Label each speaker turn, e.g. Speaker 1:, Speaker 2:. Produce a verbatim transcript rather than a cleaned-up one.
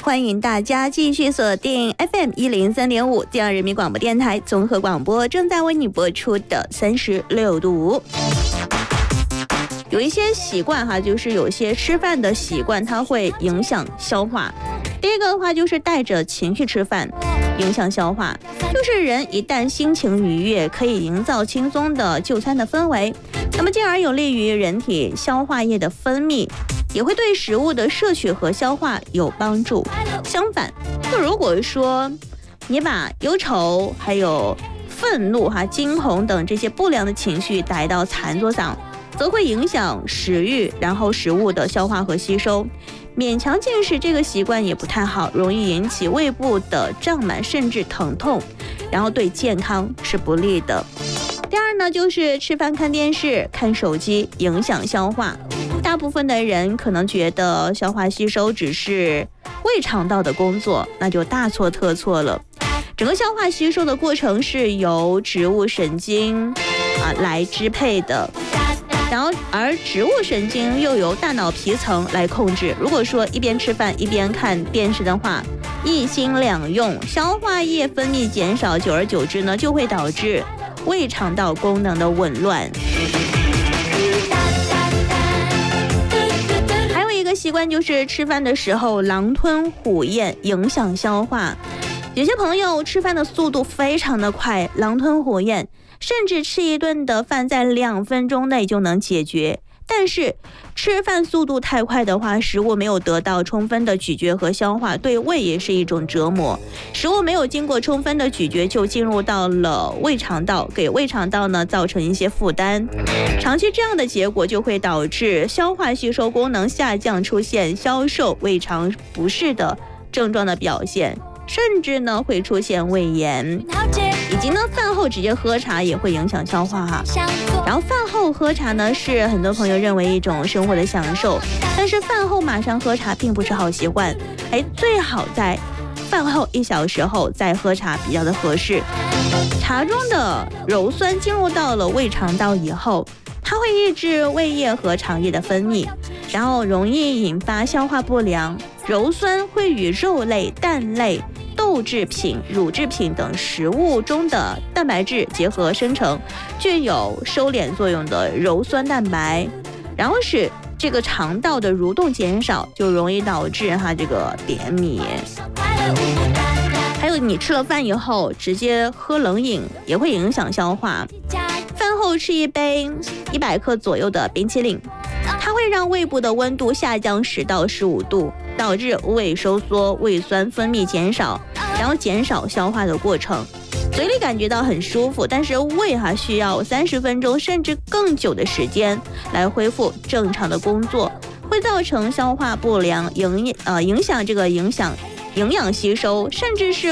Speaker 1: 欢迎大家继续锁定 F M 一零三点五中央人民广播电台综合广播，正在为你播出的三十六度。有一些习惯哈，就是有些吃饭的习惯，它会影响消化。第一个的话就是带着情绪吃饭，影响消化。就是人一旦心情愉悦，可以营造轻松的就餐的氛围，那么进而有利于人体消化液的分泌，也会对食物的摄取和消化有帮助。相反，就如果说你把忧愁还有愤怒哈、惊恐等这些不良的情绪带到餐桌上，则会影响食欲，然后食物的消化和吸收。勉强进食这个习惯也不太好，容易引起胃部的胀满甚至疼痛，然后对健康是不利的。第二呢，就是吃饭看电视看手机影响消化。大部分的人可能觉得消化吸收只是胃肠道的工作，那就大错特错了。整个消化吸收的过程是由植物神经啊来支配的，然后而植物神经又由大脑皮层来控制。如果说一边吃饭一边看电视的话，一心两用，消化液分泌减少，久而久之呢，就会导致胃肠道功能的紊乱。还有一个习惯就是吃饭的时候狼吞虎咽，影响消化。有些朋友吃饭的速度非常的快，狼吞虎咽，甚至吃一顿的饭在两分钟内就能解决。但是吃饭速度太快的话，食物没有得到充分的咀嚼和消化，对胃也是一种折磨。食物没有经过充分的咀嚼就进入到了胃肠道，给胃肠道呢造成一些负担。长期这样的结果就会导致消化吸收功能下降，出现消瘦、胃肠不适的症状的表现，甚至呢会出现胃炎。以及呢饭后直接喝茶也会影响消化哈。然后饭后喝茶呢是很多朋友认为一种生活的享受，但是饭后马上喝茶并不是好习惯，哎，最好在饭后一小时后再喝茶比较的合适。茶中的鞣酸进入到了胃肠道以后，它会抑制胃液和肠液的分泌，然后容易引发消化不良。鞣酸会与肉类、蛋类、豆制品、乳制品等食物中的蛋白质结合生成具有收敛作用的鞣酸蛋白，然后使这个肠道的蠕动减少，就容易导致哈这个便秘。还有你吃了饭以后直接喝冷饮也会影响消化。饭后吃一杯一百克左右的冰淇淋，它会让胃部的温度下降十到十五度，导致胃收缩，胃酸分泌减少，然后减少消化的过程。嘴里感觉到很舒服，但是胃还需要三十分钟甚至更久的时间来恢复正常的工作，会造成消化不良，影呃影响这个影响营养吸收，甚至是